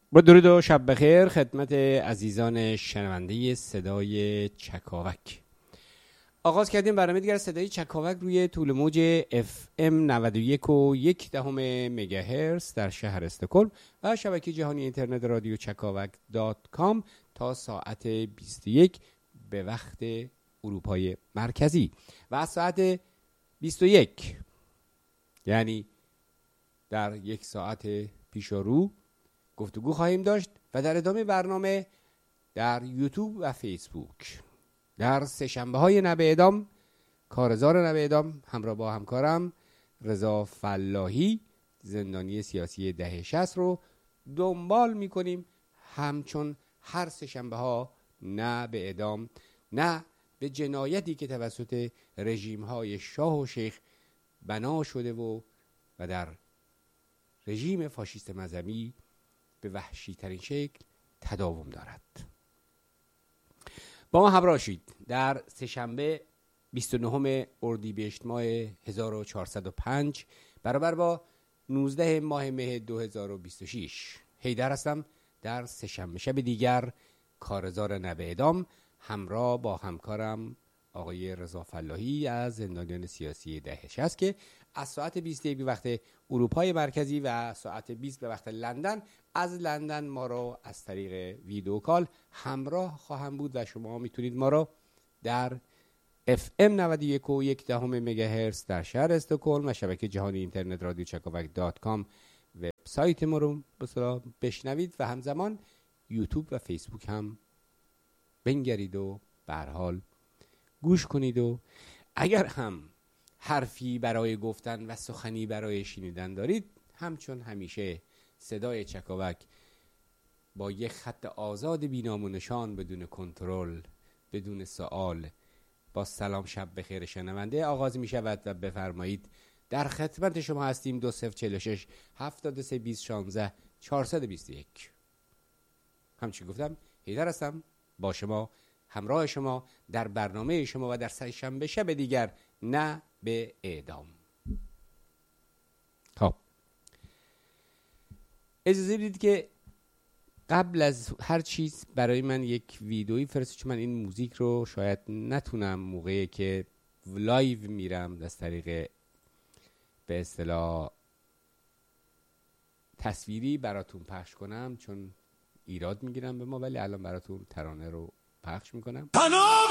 با درود و شب بخیر خدمت عزیزان شنونده صدای چکاوک. آغاز کردیم برنامه دیگر صدای چکاوک روی طول موج FM 91.1 مگاهرتز در شهر استکهلم و شبکه جهانی اینترنت رادیو چکاوک.com تا ساعت 21 به وقت اروپای مرکزی و از ساعت 21 یعنی در یک ساعت پیش رو گفتگو خواهیم داشت و در ادامه برنامه در یوتیوب و فیسبوک در سه‌شنبه های نبع اعدام کارزار نبع اعدام همراه با همکارم رضا فلاحی زندانی سیاسی دهه 60 رو دنبال میکنیم، همچون هر سه‌شنبه ها نه به اعدام نه به جنایتی که توسط رژیم های شاه و شیخ بنا شده و در رژیم فاشیست مذهبی به وحشی ترین شکل تداوم دارد. با ما همراه شید در سه‌شنبه 29 اردیبهشت ماه 1405 برابر با 19 ماه مه 2026. حیدر هستم در سه‌شنبه شب دیگر کارزار نبع اعدام همراه با همکارم آقای رضا فلاحی از زندانیان سیاسی دهه 60 که از ساعت 21 به وقت اروپای مرکزی و ساعت 20 به وقت لندن از لندن ما را از طریق ویدیو کال همراه خواهم بود و شما میتونید ما را در FM 91.1 مگاهرتز در شهر استکهلم و شبکه جهانی اینترنت رادیو چکاوک.com وبسایت ما رو بشنوید و همزمان یوتیوب و فیسبوک هم بنگرید و به هر حال گوش کنید و اگر هم حرفی برای گفتن و سخنی برای شنیدن دارید همچون همیشه صدای چکاوک با یک خط آزاد بی‌نام و نشان بدون کنترل بدون سوال با سلام شب بخیر شنونده آغاز می شود و بفرمایید در خدمت شما هستیم. 2046 73 16 421. همچنین گفتم حیدر هستم با شما همراه شما در برنامه شما و در سه‌شنبه شب دیگر نه به اعدام. خب اجازه بدید که قبل از هر چیز برای من یک ویدئویی فرستید، چون من این موزیک رو شاید نتونم موقعی که لایو میرم از طریق به اصطلاح تصویری براتون پخش کنم چون ایراد میگیرم به ما، ولی الان براتون ترانه رو پخش میکنم.